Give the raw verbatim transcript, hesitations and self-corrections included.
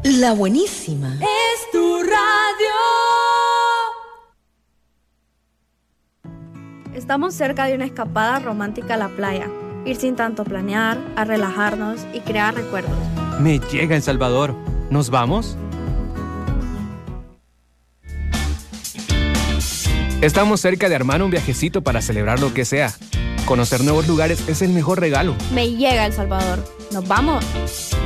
La buenísima. Es tu radio. Estamos cerca de una escapada romántica a la playa. Ir sin tanto planear, a relajarnos y crear recuerdos. Me llega El Salvador. ¿Nos vamos? Estamos cerca de armar un viajecito para celebrar lo que sea. Conocer nuevos lugares es el mejor regalo. Me llega El Salvador. ¿Nos vamos?